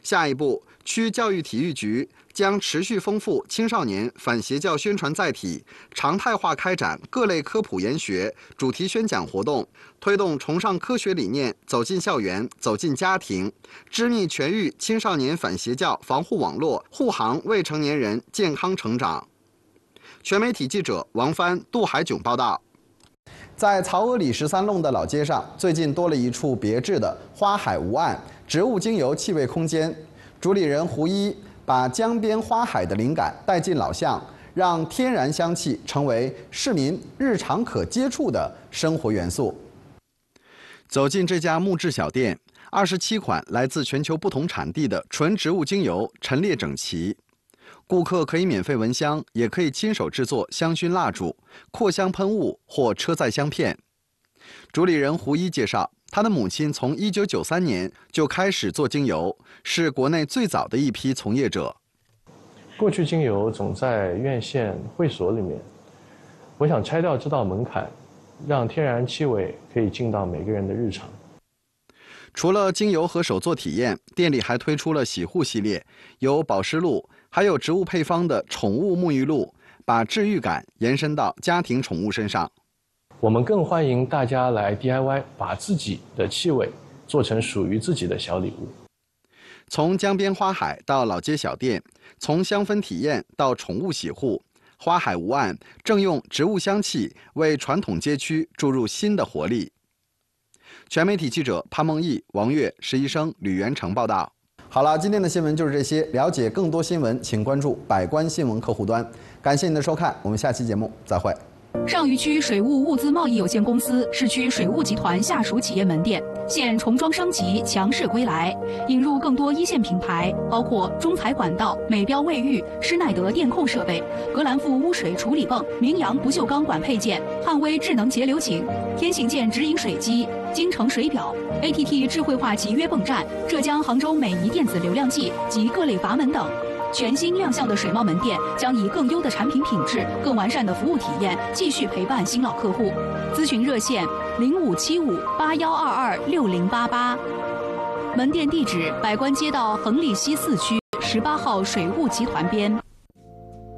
下一步，区教育体育局将持续丰富青少年反邪教宣传载体，常态化开展各类科普研学、主题宣讲活动，推动崇尚科学理念走进校园、走进家庭，织密全域青少年反邪教防护网络，护航未成年人健康成长。全媒体记者王帆、杜海炯报道。在曹娥里13弄的老街上，最近多了一处别致的花海无岸植物精油气味空间。主理人胡一把江边花海的灵感带进老巷，让天然香气成为市民日常可接触的生活元素。走进这家木质小店，27款来自全球不同产地的纯植物精油陈列整齐。顾客可以免费闻香，也可以亲手制作香薰蜡烛、扩香喷雾或车载香片。主理人胡一介绍，他的母亲从1993年就开始做精油，是国内最早的一批从业者。 过去精油总在院线、会所里面，我想拆掉这道门槛，让天然气味可以进到每个人的日常。 除了精油和手作体验，店里还推出了洗护系列，有保湿露，还有植物配方的宠物沐浴露，把治愈感延伸到家庭宠物身上。 我们更欢迎大家来 DIY， 把自己的气味做成属于自己的小礼物。 从江边花海到老街小店，从香氛体验到宠物洗护，花海无岸正用植物香气为传统街区注入新的活力。全媒体记者潘梦毅、王悦、石医生、吕元成报道。好了，今天的新闻就是这些。了解更多新闻，请关注百官新闻客户端。感谢您的收看，我们下期节目再会。 上虞区水务物资贸易有限公司市区水务集团下属企业门店现重装升级，强势归来，引入更多一线品牌，包括中材管道、美标卫浴、施耐德电控设备、格兰富污水处理泵、明阳不锈钢管配件、汉威智能节流井、天行健直饮水机、京城水表、ATT 智慧化集约泵站、浙江杭州美仪电子流量计及各类阀门等。全新亮相的水贸门店将以更优的产品品质、更完善的服务体验，继续陪伴新老客户。咨询热线057581226088。门店地址：百官街道横沥西4区18号水务集团边。